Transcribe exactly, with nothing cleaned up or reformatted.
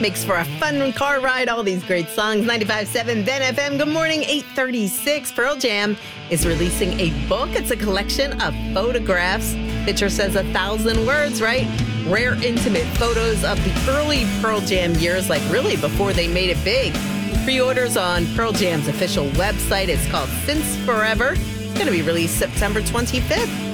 Makes for a fun car ride. All these great songs. ninety-five point seven Ben F M. Good morning. eight thirty-six. Pearl Jam is releasing a book. It's a collection of photographs. Picture says a thousand words, right? Rare, intimate photos of the early Pearl Jam years, like really before they made it big. Pre-orders on Pearl Jam's official website. It's called Since Forever. It's going to be released September twenty-fifth.